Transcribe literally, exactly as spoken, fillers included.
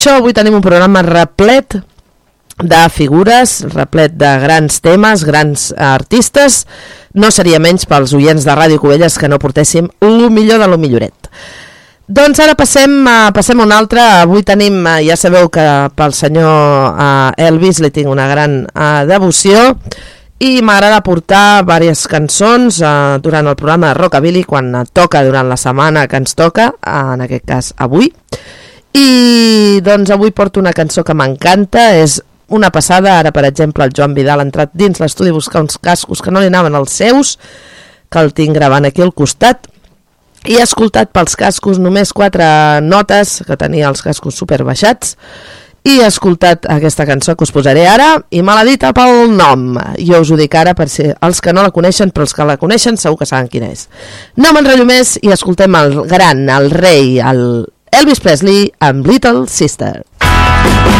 Això, avui tenim un programa replet de figures, replet de grans temes, grans artistes. No seria menys pels oients de Ràdio Cubelles que no portéssim el millor de lo milloret. Doncs ara passem a, passem a un altre. Avui tenim, ja sabeu que pel senyor Elvis li tinc una gran uh, devoció i m'agrada portar diverses cançons uh, durant el programa de Rockabilly, quan toca durant la setmana que ens toca, uh, en aquest cas avui. I doncs avui porto una cançó que m'encanta, és una passada. Ara, per exemple, el Joan Vidal ha entrat dins l'estudi a buscar uns cascos que no li anaven als seus, que el tinc gravant aquí al costat, i he escoltat pels cascos només quatre notes, que tenia els cascos superbaixats, i he escoltat aquesta cançó que us posaré ara, i me l'ha dit pel nom. Jo us ho dic ara per si els que no la coneixen, però els que la coneixen segur que saben quina és. No m'enrotllo més i escoltem el gran, el rei, el Elvis Presley amb Little Sister.